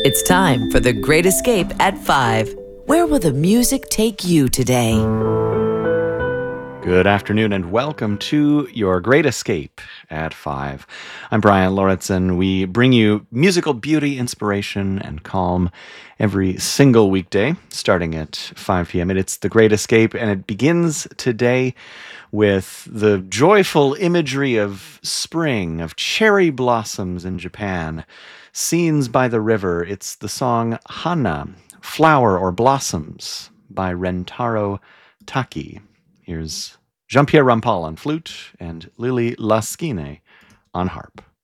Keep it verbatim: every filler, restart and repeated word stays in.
It's time for The Great Escape at five. Where will the music take you today? Good afternoon and welcome to Your Great Escape at five. I'm Brian Lauritsen. We bring you musical beauty, inspiration, and calm every single weekday starting at five p.m. And it's The Great Escape, and it begins today with the joyful imagery of spring, of cherry blossoms in Japan, scenes by the river. It's the song Hana, Flower or Blossoms by Rentaro Taki. Here's Jean-Pierre Rampal on flute and Lily Laskine on harp.